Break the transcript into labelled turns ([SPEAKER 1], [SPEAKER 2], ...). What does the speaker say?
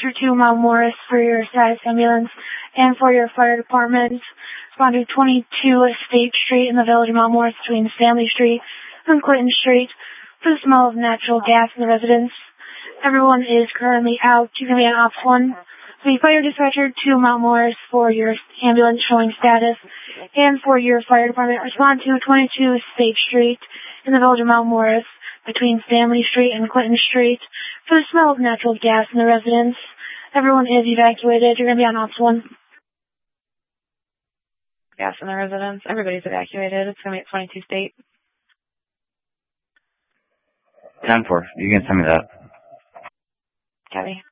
[SPEAKER 1] dispatcher to Mount Morris for your status ambulance and for your fire department. Respond to 22 State Street in the village of Mount Morris between Stanley Street and Clinton Street for the smell of natural gas in the residence. Everyone is currently out. You can be on Ops 1. The fire dispatcher to Mount Morris for your ambulance showing status and for your fire department. Respond to 22 State Street in the village of Mount Morris between Stanley Street and Clinton Street for the smell of natural gas in the residence. Everyone is evacuated. You're going to be on Ops 1.
[SPEAKER 2] Gas in the residence. Everybody's evacuated. It's going to be at 22 State.
[SPEAKER 3] 10-4. You can send me that.
[SPEAKER 2] Copy.